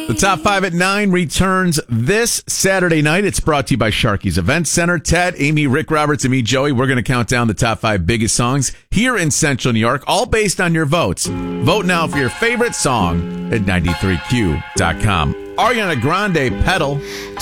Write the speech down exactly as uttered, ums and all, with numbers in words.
The Top five at nine returns this Saturday night. It's brought to you by Sharky's Event Center. Ted, Amy, Rick Roberts, and me, Joey. We're going to count down the top five biggest songs here in Central New York, all based on your votes. Vote now for your favorite song at ninety-three Q dot com. Ariana Grande, Pedal.